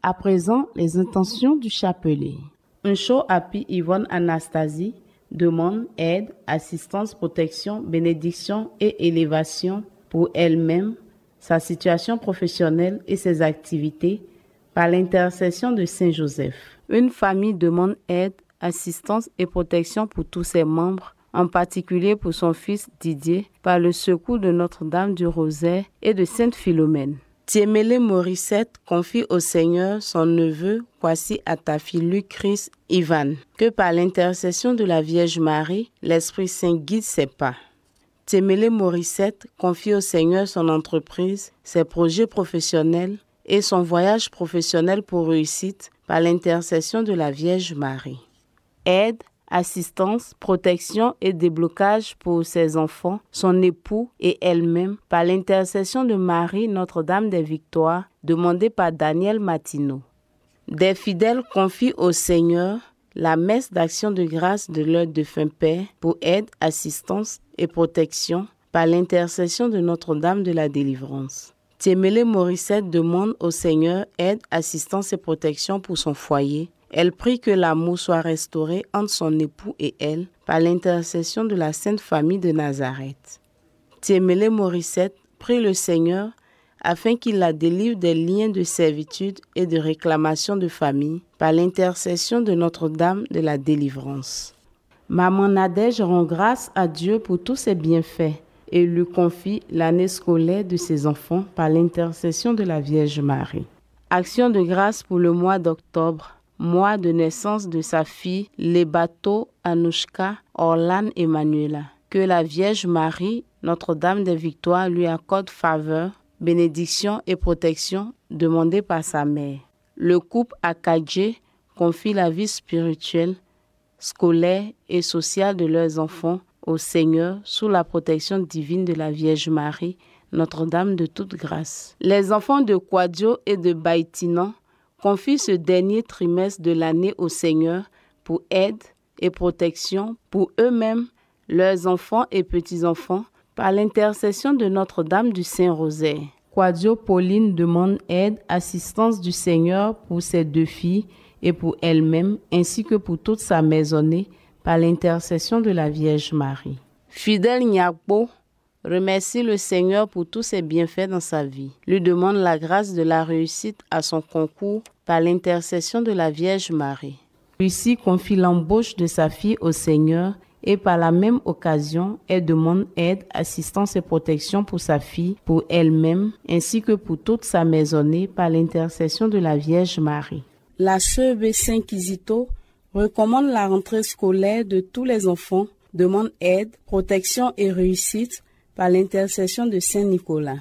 À présent, les intentions du chapelet. Un show happy Yvonne Anastasie demande aide, assistance, protection, bénédiction et élévation pour elle-même, sa situation professionnelle et ses activités par l'intercession de Saint Joseph. Une famille demande aide, assistance et protection pour tous ses membres, en particulier pour son fils Didier, par le secours de Notre-Dame du Rosaire et de Sainte Philomène. Tiemele Morissette confie au Seigneur son neveu Kwasi Atafi Lucris Ivan, que par l'intercession de la Vierge Marie, l'Esprit Saint guide ses pas. Tiemele Morissette confie au Seigneur son entreprise, ses projets professionnels et son voyage professionnel pour réussite par l'intercession de la Vierge Marie. Aide, assistance, protection et déblocage pour ses enfants, son époux et elle-même par l'intercession de Marie Notre-Dame des Victoires, demandée par Daniel Martineau. Des fidèles confient au Seigneur la messe d'action de grâce de leur défunt Père pour aide, assistance et protection par l'intercession de Notre-Dame de la Délivrance. Tiemele Morissette demande au Seigneur aide, assistance et protection pour son foyer. Elle prie que l'amour soit restauré entre son époux et elle par l'intercession de la Sainte Famille de Nazareth. Tiemele Morissette prie le Seigneur afin qu'il la délivre des liens de servitude et de réclamation de famille par l'intercession de Notre-Dame de la Délivrance. Maman Nadège rend grâce à Dieu pour tous ses bienfaits et lui confie l'année scolaire de ses enfants par l'intercession de la Vierge Marie. Action de grâce pour le mois d'octobre, mois de naissance de sa fille Lebato Anouchka Orlan Emmanuela. Que la Vierge Marie, Notre-Dame des Victoires, lui accorde faveur, bénédiction et protection demandée par sa mère. Le couple Akadje confie la vie spirituelle, scolaire et sociale de leurs enfants au Seigneur sous la protection divine de la Vierge Marie, Notre-Dame de toute grâce. Les enfants de Kwadjo et de Baïtinan confient ce dernier trimestre de l'année au Seigneur pour aide et protection pour eux-mêmes, leurs enfants et petits-enfants, par l'intercession de Notre-Dame du Saint-Rosaire. Kwadjo Pauline demande aide, assistance du Seigneur pour ses deux filles et pour elle-même, ainsi que pour toute sa maisonnée, par l'intercession de la Vierge Marie. Fidèle Nyakpo remercie le Seigneur pour tous ses bienfaits dans sa vie, lui demande la grâce de la réussite à son concours par l'intercession de la Vierge Marie. Lucie confie l'embauche de sa fille au Seigneur et par la même occasion, elle demande aide, assistance et protection pour sa fille, pour elle-même, ainsi que pour toute sa maisonnée par l'intercession de la Vierge Marie. La sœur Saint Kizito recommande la rentrée scolaire de tous les enfants, demande aide, protection et réussite par l'intercession de Saint Nicolas.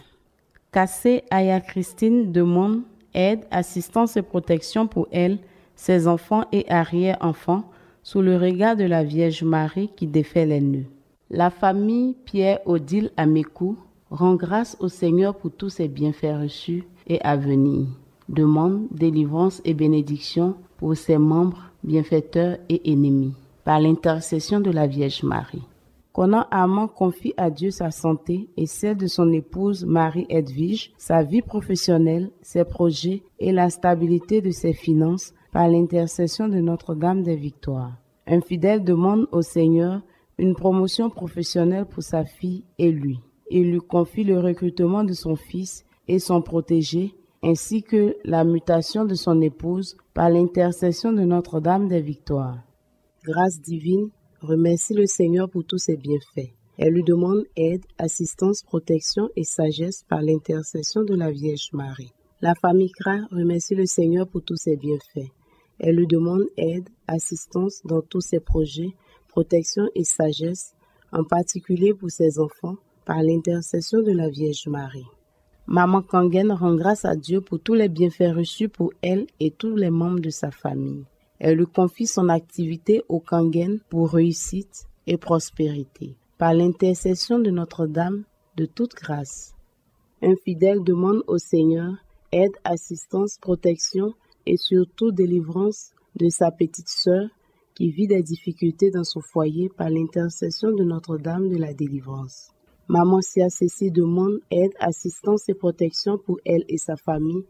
Kassé Aya Christine demande aide, assistance et protection pour elle, ses enfants et arrière-enfants, sous le regard de la Vierge Marie qui défait les nœuds. La famille Pierre-Odile Amécou rend grâce au Seigneur pour tous ses bienfaits reçus et à venir. Demande délivrance et bénédiction pour ses membres, bienfaiteurs et ennemis, par l'intercession de la Vierge Marie. Conan Armand confie à Dieu sa santé et celle de son épouse Marie-Edwige, sa vie professionnelle, ses projets et la stabilité de ses finances par l'intercession de Notre-Dame des Victoires. Un fidèle demande au Seigneur une promotion professionnelle pour sa fille et lui. Il lui confie le recrutement de son fils et son protégé, ainsi que la mutation de son épouse par l'intercession de Notre-Dame des Victoires. Grâce divine, remercie le Seigneur pour tous ses bienfaits. Elle lui demande aide, assistance, protection et sagesse par l'intercession de la Vierge Marie. La famille Kra remercie le Seigneur pour tous ses bienfaits. Elle lui demande aide, assistance dans tous ses projets, protection et sagesse, en particulier pour ses enfants, par l'intercession de la Vierge Marie. Maman Kangen rend grâce à Dieu pour tous les bienfaits reçus pour elle et tous les membres de sa famille. Elle lui confie son activité au Kangen pour réussite et prospérité, par l'intercession de Notre-Dame de toute grâce. Un fidèle demande au Seigneur aide, assistance, protection et surtout délivrance de sa petite sœur qui vit des difficultés dans son foyer par l'intercession de Notre-Dame de la Délivrance. Maman Sia Cécile demande aide, assistance et protection pour elle et sa famille,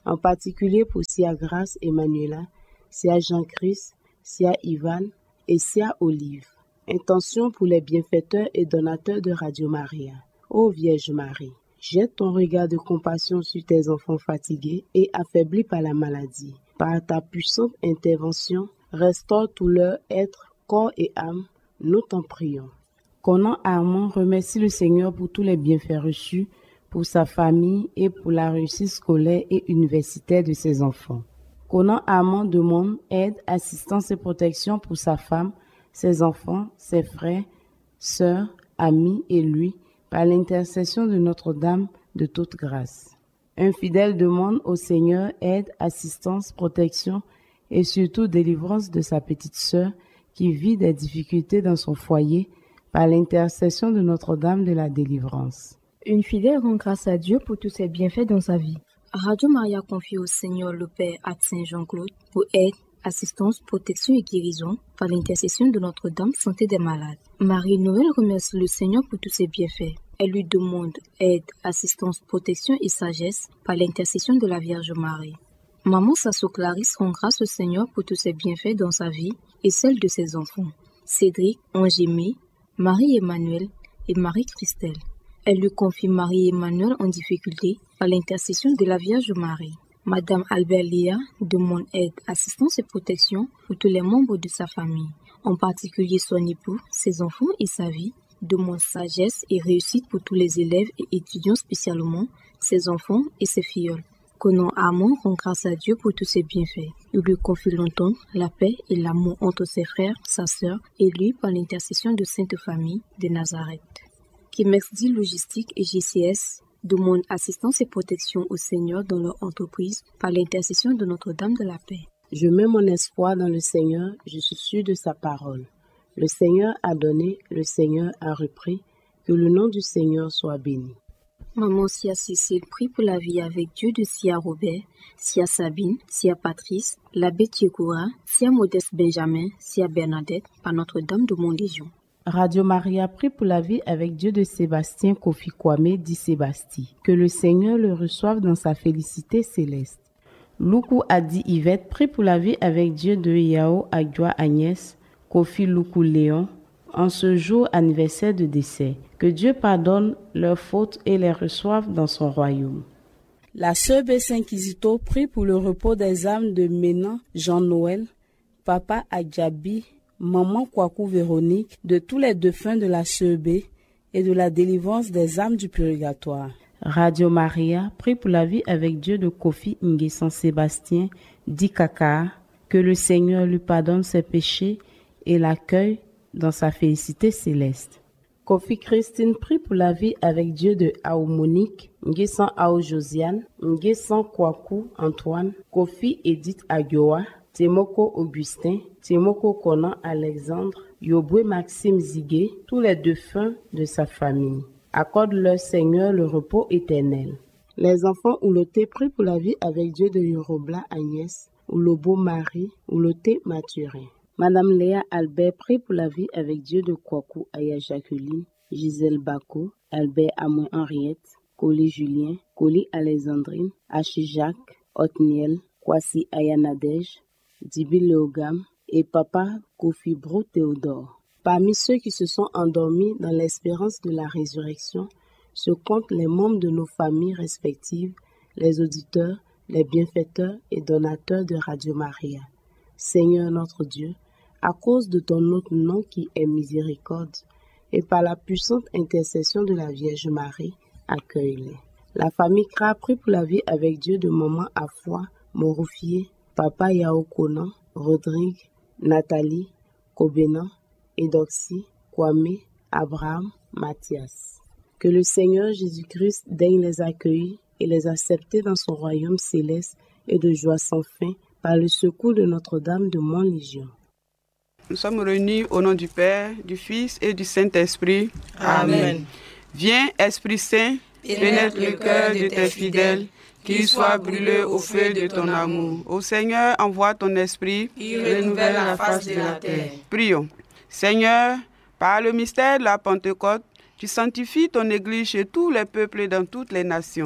en particulier pour Sia Grace Emmanuela, Sia Jean-Christ, Sia Ivan et Sia Olive. Intention pour les bienfaiteurs et donateurs de Radio Maria. Ô Vierge Marie, jette ton regard de compassion sur tes enfants fatigués et affaiblis par la maladie. Par ta puissante intervention, restaure tout leur être, corps et âme, nous t'en prions. Conan Armand remercie le Seigneur pour tous les bienfaits reçus, pour sa famille et pour la réussite scolaire et universitaire de ses enfants. Conan Armand demande aide, assistance et protection pour sa femme, ses enfants, ses frères, sœurs, amis et lui, par l'intercession de Notre-Dame de toute grâce. Un fidèle demande au Seigneur aide, assistance, protection et surtout délivrance de sa petite sœur qui vit des difficultés dans son foyer par l'intercession de Notre-Dame de la délivrance. Une fidèle rend grâce à Dieu pour tous ses bienfaits dans sa vie. Radio Maria confie au Seigneur le Père à Saint Jean-Claude pour aide, assistance, protection et guérison par l'intercession de Notre-Dame Santé des Malades. Marie-Noël remercie le Seigneur pour tous ses bienfaits. Elle lui demande aide, assistance, protection et sagesse par l'intercession de la Vierge Marie. Maman Sasso Clarisse rend grâce au Seigneur pour tous ses bienfaits dans sa vie et celle de ses enfants. Cédric, Angémé, Marie-Emmanuel et Marie-Christelle. Elle lui confie Marie-Emmanuel en difficulté par l'intercession de la Vierge Marie. Madame Albert Léa demande aide, assistance et protection pour tous les membres de sa famille, en particulier son époux, ses enfants et sa vie, demande sagesse et réussite pour tous les élèves et étudiants, spécialement ses enfants et ses filleuls. Conan Armand rend grâce à Dieu pour tous ses bienfaits. Il lui confie longtemps la paix et l'amour entre ses frères, sa sœur et lui par l'intercession de Sainte Famille de Nazareth. Kimexdi Logistique et GCS demandent assistance et protection au Seigneur dans leur entreprise par l'intercession de Notre-Dame de la Paix. Je mets mon espoir dans le Seigneur, je suis sûr de sa parole. Le Seigneur a donné, le Seigneur a repris, que le nom du Seigneur soit béni. Maman Sia Cécile prie pour la vie avec Dieu de Sia Robert, Sia Sabine, Sia Patrice, l'abbé Tiekoura, Sia Modeste Benjamin, Sia Bernadette, par Notre-Dame de Montlégion. Radio Maria prie pour la vie avec Dieu de Sébastien Kofi Kwame dit Sébastien. Que le Seigneur le reçoive dans sa félicité céleste. Loukou Adi Yvette prie pour la vie avec Dieu de Yao Agua Agnès, Kofi Loukou Léon, en ce jour anniversaire de décès. Que Dieu pardonne leurs fautes et les reçoive dans son royaume. La sœur Bessin-Kizito prie pour le repos des âmes de Ménan Jean-Noël, Papa Adjabi, Maman Kwaku Véronique, de tous les défunts de la sœur B et de la délivrance des âmes du purgatoire. Radio Maria prie pour la vie avec Dieu de Kofi Nguessan Sébastien, dit Kaka, que le Seigneur lui pardonne ses péchés et l'accueille dans sa félicité céleste. Kofi Christine prie pour la vie avec Dieu de Ao Monique, Nguessan Ao Josiane, Nguessan Kwaku Antoine, Kofi Edith Agioa, Timoko Augustin, Timoko Conan Alexandre, Yoboué Maxime Zigué, tous les défunts de sa famille. Accorde-leur, Seigneur, le repos éternel. Les enfants Ouloté prient pour la vie avec Dieu de Yorobla Agnès, Oulobo Marie, Ouloté Mathurin. Madame Léa Albert prie pour la vie avec Dieu de Kwaku Aya Jacqueline, Gisèle Bako, Albert Amoin Henriette, Coli Julien, Coli Alexandrine, Hachi Jacques, Otniel, Kwasi Aya Nadège, Dibi Léogam et Papa Kofi Bro Théodore. Parmi ceux qui se sont endormis dans l'espérance de la résurrection, se comptent les membres de nos familles respectives, les auditeurs, les bienfaiteurs et donateurs de Radio Maria. Seigneur notre Dieu, à cause de ton autre nom qui est miséricorde, et par la puissante intercession de la Vierge Marie, accueille-les. La famille Kra prie pour la vie avec Dieu de Maman Afoi, Moroufier, Papa Yao Conan, Rodrigue, Nathalie, Kobena, Edoxy, Kwame, Abraham, Mathias. Que le Seigneur Jésus-Christ daigne les accueillir et les accepter dans son royaume céleste et de joie sans fin par le secours de Notre-Dame de Montlégion. Nous sommes réunis au nom du Père, du Fils et du Saint-Esprit. Amen. Viens, Esprit Saint, pénètre le cœur de tes fidèles, qu'ils soient brûlés au feu de ton amour. Ô Seigneur, envoie ton esprit, Il renouvelle la face de la terre. Prions. Seigneur, par le mystère de la Pentecôte, tu sanctifies ton Église chez tous les peuples et dans toutes les nations.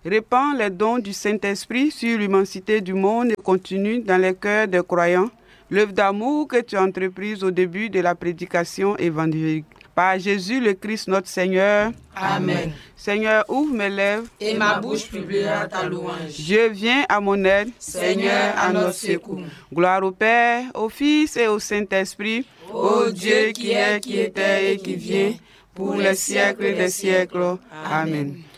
Répands les dons du Saint-Esprit sur l'immensité du monde et continue dans les cœurs des croyants l'œuvre d'amour que tu as entreprise au début de la prédication évangélique. Par Jésus le Christ notre Seigneur. Amen. Seigneur, ouvre mes lèvres Et ma bouche publiera ta louange. Je viens à mon aide. Seigneur, à notre secours. Gloire au Père, au Fils et au Saint-Esprit. Ô Dieu qui est, qui était et qui vient, pour les siècles des siècles. Amen.